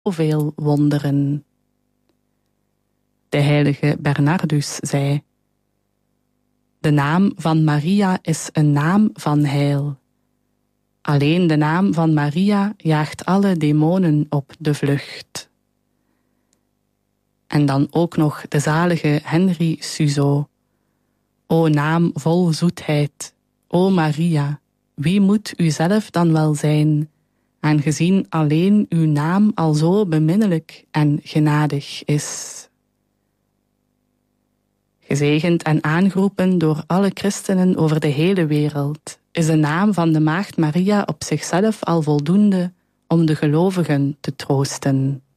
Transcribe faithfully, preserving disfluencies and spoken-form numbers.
zoveel wonderen. De heilige Bernardus zei: de naam van Maria is een naam van heil. Alleen de naam van Maria jaagt alle demonen op de vlucht. En dan ook nog de zalige Henry Suzo. O naam vol zoetheid, o Maria, wie moet u zelf dan wel zijn, aangezien alleen uw naam al zo beminnelijk en genadig is. Gezegend en aangeroepen door alle christenen over de hele wereld, is de naam van de Maagd Maria op zichzelf al voldoende om de gelovigen te troosten.